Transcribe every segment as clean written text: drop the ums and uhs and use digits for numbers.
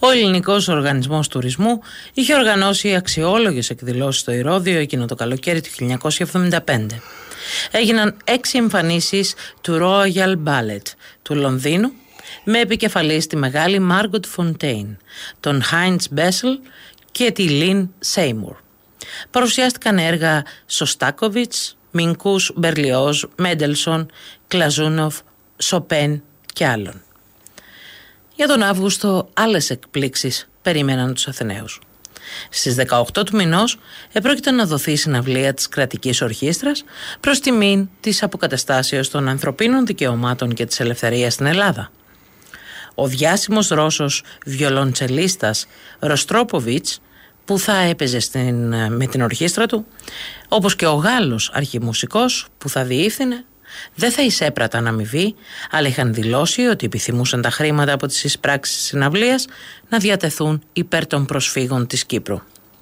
Ο Ελληνικός Οργανισμός Τουρισμού είχε οργανώσει αξιόλογες εκδηλώσεις στο Ηρώδειο εκείνο το καλοκαίρι του 1975. Έγιναν 6 εμφανίσεις του Royal Ballet του Λονδίνου με επικεφαλής τη μεγάλη Μάργκοτ Φοντέιν, τον Χάιντς Μπέσελ και τη Λιν Σέιμουρ. Παρουσιάστηκαν έργα Σωστάκοβιτς, Μινκούς, Μπερλιόζ, Μέντελσον, Κλαζούνοφ, Σοπέν και άλλων. Για τον Αύγουστο άλλες εκπλήξεις περίμεναν τους Αθηναίους. Στις 18 του μηνός επρόκειτο να δοθεί η συναυλία της κρατικής ορχήστρας προς τιμήν της αποκαταστάσεως των ανθρωπίνων δικαιωμάτων και της ελευθερίας στην Ελλάδα. Ο διάσημος Ρώσος βιολοντσελίστας Ροστρόποβιτς, που θα έπαιζε με την ορχήστρα του, όπως και ο Γάλλος αρχιμουσικός που θα διεύθυνε, δεν θα εισέπραταν αμοιβή, αλλά είχαν δηλώσει ότι επιθυμούσαν τα χρήματα από τις εισπράξεις της συναυλίας να διατεθούν υπέρ των προσφύγων της Κύπρου.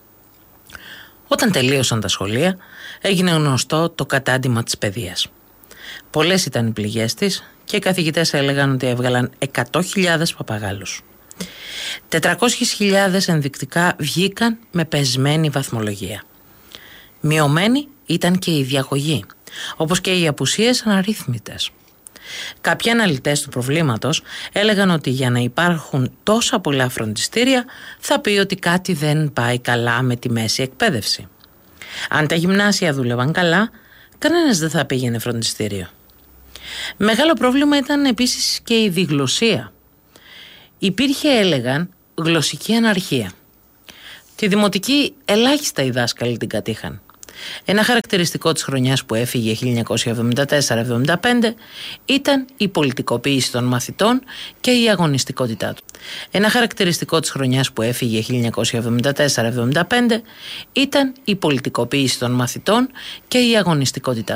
Όταν τελείωσαν τα σχολεία, έγινε γνωστό το κατάντημα της παιδείας. Πολλές ήταν οι πληγές της και οι καθηγητές έλεγαν ότι έβγαλαν 100.000 παπαγάλους. 400.000 ενδεικτικά βγήκαν με πεσμένη βαθμολογία. Μειωμένη ήταν και η διαγωγή, όπως και οι απουσίες αναρρύθμιτες. Κάποιοι αναλυτές του προβλήματος έλεγαν ότι για να υπάρχουν τόσα πολλά φροντιστήρια θα πει ότι κάτι δεν πάει καλά με τη μέση εκπαίδευση. Αν τα γυμνάσια δούλευαν καλά, κανένας δεν θα πήγαινε φροντιστήριο. Μεγάλο πρόβλημα ήταν επίσης και η διγλωσσία. Υπήρχε, έλεγαν, γλωσσική αναρχία. Τη δημοτική ελάχιστα οι δάσκαλοι την κατήχαν. Ένα χαρακτηριστικό της χρονιάς που έφυγε 1974-75 ήταν η πολιτικοποίηση των μαθητών και η αγωνιστικότητά του. Ένα χαρακτηριστικό της χρονιάς που έφυγε 1974-75 ήταν η πολιτικοποίηση των μαθητών και η αγωνιστικότητά του.